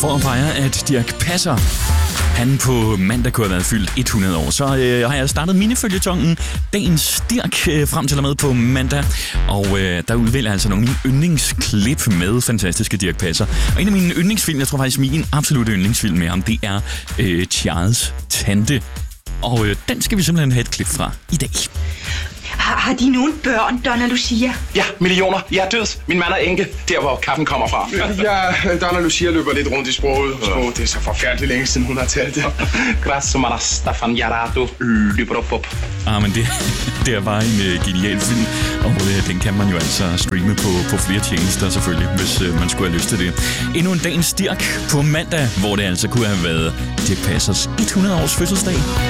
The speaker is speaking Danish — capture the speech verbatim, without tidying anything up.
For at fejre, at Dirch Passer, han på mandag kunne have været fyldt hundrede år, så øh, har jeg startet miniføljetongen Dagens Dirch øh, frem til og med på mandag. Og øh, der udvælger jeg altså nogle af mine yndlingsklip med fantastiske Dirch Passer. Og en af mine yndlingsfilm, jeg tror faktisk min absolutte yndlingsfilm med ham, det er øh, Charles' Tante. Og øh, den skal vi simpelthen have et klip fra i dag. Har, har de nogen børn, Donna Lucia? Ja, millioner. Jeg er død. Min mand er enke, der hvor kaffen kommer fra. Ja, Donna Lucia løber lidt rundt i sproget. Sproget, det er så forfærdeligt længe siden, hun har talt det. Grazie, Mara Stefan Yarato. Lybropop. Ah, men det, det er bare en uh, genial film, og uh, den kan man jo altså streame på, på flere tjenester selvfølgelig, hvis uh, man skulle have lyst til det. Endnu en Dagens Dirch på mandag, hvor det altså kunne have været Dirch Passers hundrede års fødselsdag.